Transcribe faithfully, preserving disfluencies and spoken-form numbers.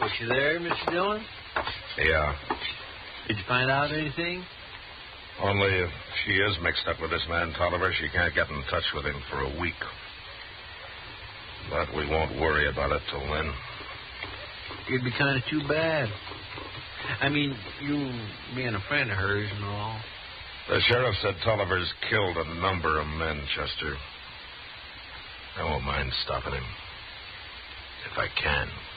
Is she there, Mister Dillon? Yeah. Did you find out anything? Only if she is mixed up with this man, Tolliver, she can't get in touch with him for a week. But we won't worry about it till then. It'd be kind of too bad. I mean, you being a friend of hers and all. The sheriff said Tolliver's killed a number of men, Chester. I won't mind stopping him. If I can.